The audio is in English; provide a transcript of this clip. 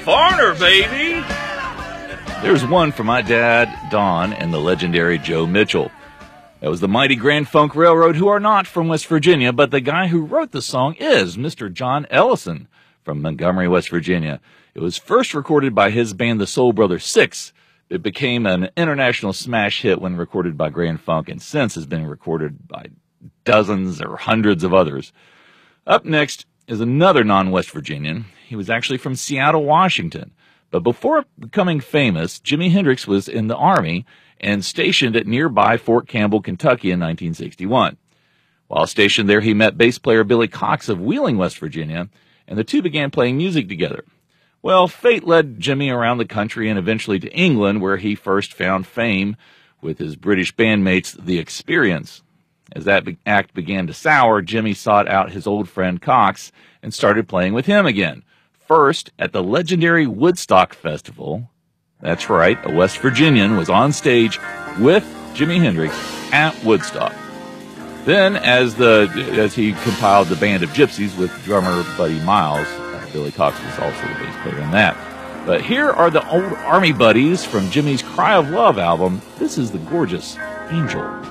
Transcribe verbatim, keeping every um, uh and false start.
Foreigner, baby! There's one for my dad, Don, and the legendary Joe Mitchell. That was the mighty Grand Funk Railroad, who are not from West Virginia, but the guy who wrote the song is Mister John Ellison from Montgomery, West Virginia. It was first recorded by his band, the Soul Brothers Six. It became an international smash hit when recorded by Grand Funk, and since has been recorded by dozens or hundreds of others. Up next is another non-West Virginian. He was actually from Seattle, Washington. But before becoming famous, Jimi Hendrix was in the Army and stationed at nearby Fort Campbell, Kentucky in nineteen sixty-one. While stationed there, he met bass player Billy Cox of Wheeling, West Virginia, and the two began playing music together. Well, fate led Jimmy around the country and eventually to England, where he first found fame with his British bandmates, The Experience. As that be- act began to sour, Jimmy sought out his old friend Cox and started playing with him again. First, at the legendary Woodstock Festival. That's right, a West Virginian was on stage with Jimi Hendrix at Woodstock. Then, as the as he compiled the Band of Gypsies with drummer Buddy Miles, uh, Billy Cox was also the bass player in that. But here are the old Army buddies from Jimmy's Cry of Love album. This is the gorgeous Angel.